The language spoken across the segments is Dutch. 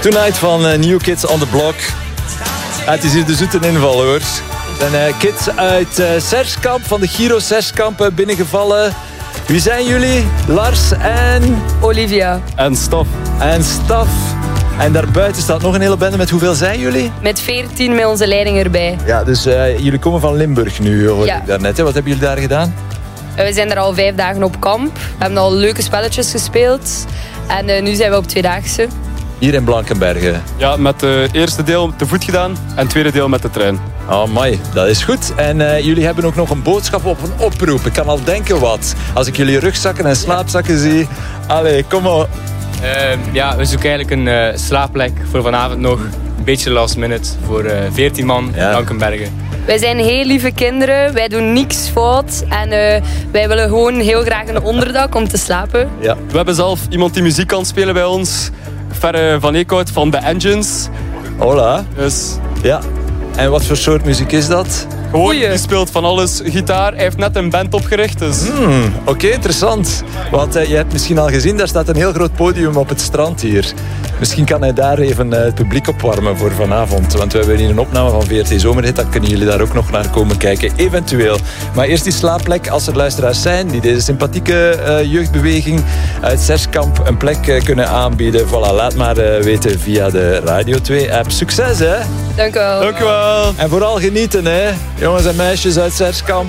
Tonight van New Kids on the Block. Het is hier de zoete inval, hoor. Er zijn kids uit Serskamp, van de Giro Serskamp binnengevallen. Wie zijn jullie? Lars en... Olivia. En Staf. En Staf. En daarbuiten staat nog een hele bende. Met hoeveel zijn jullie? Met 14 met onze leiding erbij. Ja, dus jullie komen van Limburg nu, hoor Ja. ik daarnet. Hè? Wat hebben jullie daar gedaan? We zijn er al 5 dagen op kamp. We hebben al leuke spelletjes gespeeld. En nu zijn we op 2-daagse. Hier in Blankenberge. Ja, met het eerste deel te voet gedaan en het tweede deel met de trein. Oh, amai, dat is goed. En jullie hebben ook nog een boodschap op een oproep. Ik kan al denken wat. Als ik jullie rugzakken en slaapzakken zie. Allee, kom op. Ja, we zoeken eigenlijk een slaapplek voor vanavond nog. Een beetje last minute voor 14 man in Blankenberge. Wij zijn heel lieve kinderen. Wij doen niks fout. En wij willen gewoon heel graag een onderdak om te slapen. Ja. We hebben zelf iemand die muziek kan spelen bij ons. Ferre van Eekhout van The Engines. Hola. Dus Ja. En wat voor soort muziek is dat? gewoon, Goeie. die speelt van alles. Gitaar, hij heeft net een band opgericht. Dus. Oké, interessant. Want je hebt misschien al gezien, daar staat een heel groot podium op het strand hier. Misschien kan hij daar even het publiek opwarmen voor vanavond. Want we hebben hier een opname van VRT Zomerhit. Dan kunnen jullie daar ook nog naar komen kijken, eventueel. Maar eerst die slaapplek, als er luisteraars zijn die deze sympathieke jeugdbeweging uit Serskamp een plek kunnen aanbieden. Voilà, laat maar weten via de Radio 2-app. Succes, hè? Dank u wel. Dank u wel. En vooral genieten, hè? Jongens en meisjes uit Serskamp.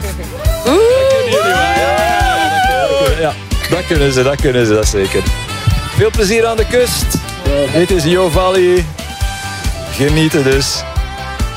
Ja, dat kunnen ze, dat zeker. Veel plezier aan de kust. Dit is Jo Valley. Genieten dus.